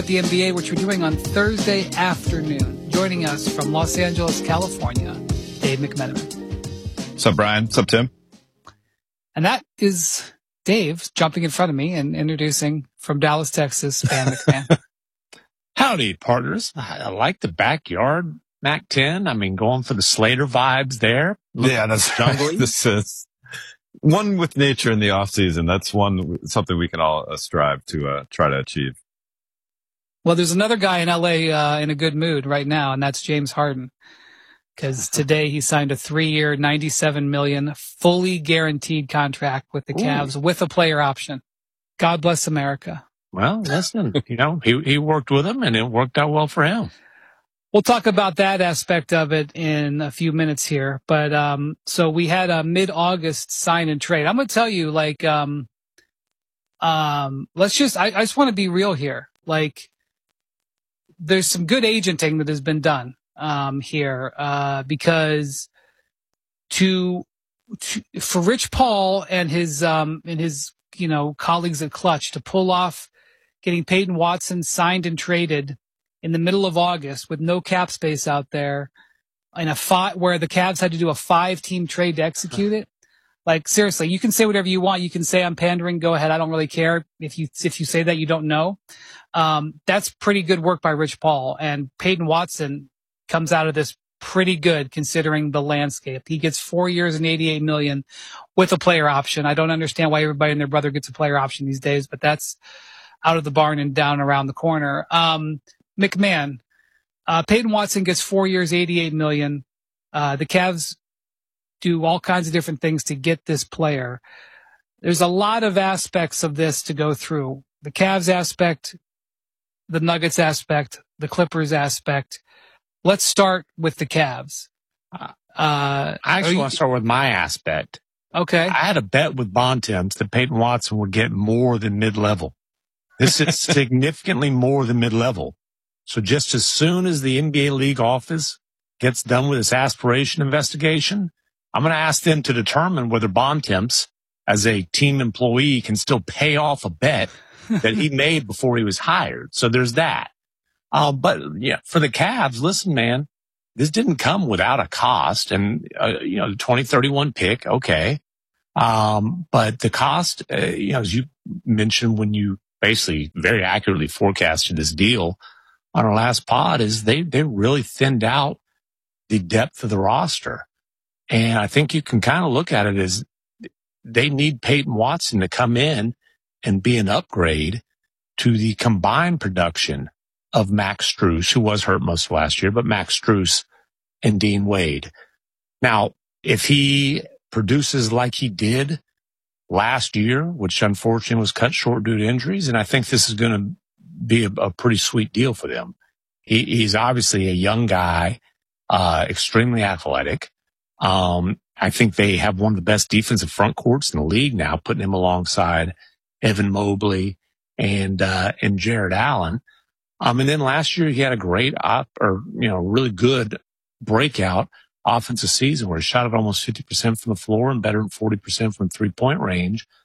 The NBA, which we're doing on Thursday afternoon. Joining us from Los Angeles, California, Dave McMenamin. What's up, Brian? What's up, Tim? And that is Dave jumping in front of me and introducing from Dallas, Texas, Van McMahon. Howdy, partners. I like the backyard Mac 10. I mean, going for the Slater vibes there. Yeah, that's jungly. This is one with nature in the off season. That's something we can all strive to try to achieve. Well, there's another guy in LA in a good mood right now, and that's James Harden. Because today he signed a 3-year, $97 million, fully guaranteed contract with the Cavs with a player option. God bless America. Well, listen, he worked with him, and it worked out well for him. We'll talk about that aspect of it in a few minutes here. But so we had a mid-August sign and trade. I'm going to tell you, I just want to be real here. There's some good agenting that has been done here because for Rich Paul and his colleagues at Clutch to pull off getting Peyton Watson signed and traded in the middle of August with no cap space out there in where the Cavs had to do a 5-team trade to execute it. Seriously, you can say whatever you want. You can say I'm pandering. Go ahead. I don't really care. If you say that, you don't know. That's pretty good work by Rich Paul, and Peyton Watson comes out of this pretty good considering the landscape. He gets 4 years and $88 million with a player option. I don't understand why everybody and their brother gets a player option these days, but that's out of the barn and down around the corner. McMahon, Peyton Watson gets 4 years, $88 million. The Cavs do all kinds of different things to get this player. There's a lot of aspects of this to go through. The Cavs aspect, the Nuggets aspect, the Clippers aspect. Let's start with the Cavs. I actually want to start with my aspect. Okay. I had a bet with Bontemps that Peyton Watson would get more than mid-level. This is significantly more than mid-level. So just as soon as the NBA league office gets done with its aspiration investigation, I'm going to ask them to determine whether Bontemps, as a team employee, can still pay off a bet that he made before he was hired. So there's that. But yeah, for the Cavs, listen, man, this didn't come without a cost. And, the 2031 pick, okay. But the cost, as you mentioned when you basically very accurately forecasted this deal on our last pod, is they really thinned out the depth of the roster. And I think you can kind of look at it as they need Peyton Watson to come in and be an upgrade to the combined production of Max Strus, who was hurt most of last year, but Max Strus and Dean Wade. Now, if he produces like he did last year, which unfortunately was cut short due to injuries, and I think this is going to be a pretty sweet deal for them. He's obviously a young guy, extremely athletic. I think they have one of the best defensive front courts in the league now, putting him alongside Evan Mobley and Jared Allen. And then last year he had a great really good breakout offensive season where he shot at almost 50% from the floor and better than 40% from 3-point range.